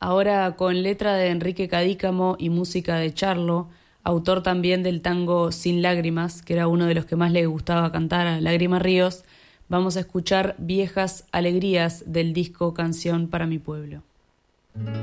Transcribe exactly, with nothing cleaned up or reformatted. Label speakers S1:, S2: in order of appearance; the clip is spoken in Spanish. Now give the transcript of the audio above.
S1: Ahora con letra de Enrique Cadícamo y música de Charlo, autor también del tango Sin Lágrimas, que era uno de los que más le gustaba cantar a Lágrima Ríos, vamos a escuchar Viejas Alegrías del disco Canción para mi Pueblo.